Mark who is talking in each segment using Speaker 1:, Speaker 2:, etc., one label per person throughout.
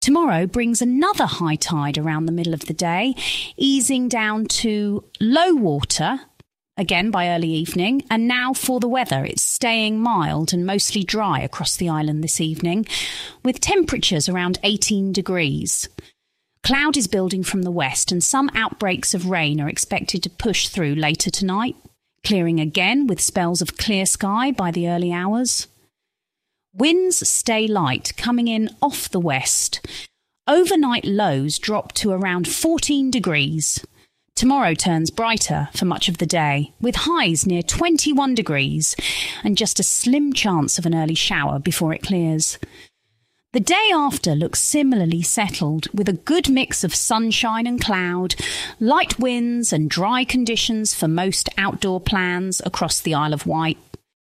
Speaker 1: Tomorrow brings another high tide around the middle of the day, easing down to low water, again by early evening. And now for the weather, it's staying mild and mostly dry across the island this evening, with temperatures around 18 degrees. Cloud is building from the west and some outbreaks of rain are expected to push through later tonight, clearing again with spells of clear sky by the early hours. Winds stay light, coming in off the west. Overnight lows drop to around 14 degrees. Tomorrow turns brighter for much of the day, with highs near 21 degrees and just a slim chance of an early shower before it clears. The day after looks similarly settled, with a good mix of sunshine and cloud, light winds and dry conditions for most outdoor plans across the Isle of Wight.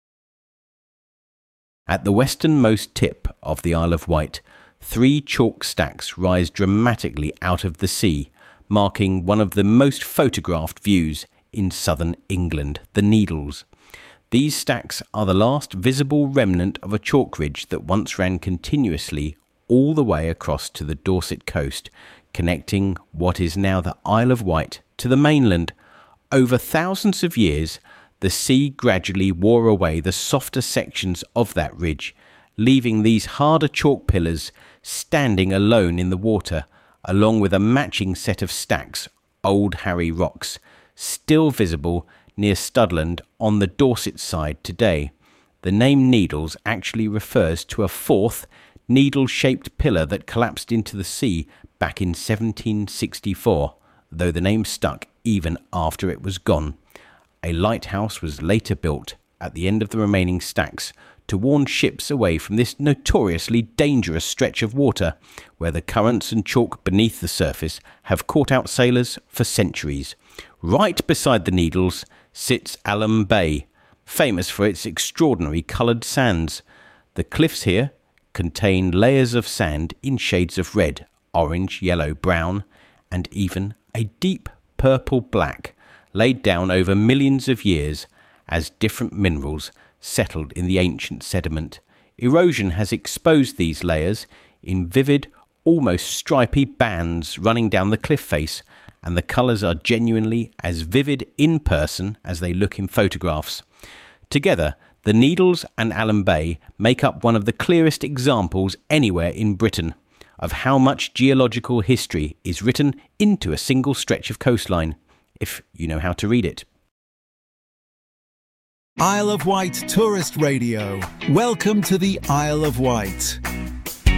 Speaker 2: At the westernmost tip of the Isle of Wight, 3 chalk stacks rise dramatically out of the sea, marking one of the most photographed views in southern England, the Needles. These stacks are the last visible remnant of a chalk ridge that once ran continuously all the way across to the Dorset coast, connecting what is now the Isle of Wight to the mainland. Over thousands of years, the sea gradually wore away the softer sections of that ridge, leaving these harder chalk pillars standing alone in the water, along with a matching set of stacks, Old Harry rocks, still visible near Studland on the Dorset side today. The name Needles actually refers to a 4th needle-shaped pillar that collapsed into the sea back in 1764, though the name stuck even after it was gone. A lighthouse was later built at the end of the remaining stacks to warn ships away from this notoriously dangerous stretch of water, where the currents and chalk beneath the surface have caught out sailors for centuries. Right beside the Needles sits Alum Bay, famous for its extraordinary coloured sands. The cliffs here contain layers of sand in shades of red, orange, yellow, brown, and even a deep purple black, laid down over millions of years as different minerals settled in the ancient sediment. Erosion has exposed these layers in vivid, almost stripy bands running down the cliff face, and the colours are genuinely as vivid in person as they look in photographs. Together, the Needles and Alum Bay make up one of the clearest examples anywhere in Britain of how much geological history is written into a single stretch of coastline, if you know how to read it.
Speaker 3: Isle of Wight Tourist Radio. Welcome to the Isle of Wight.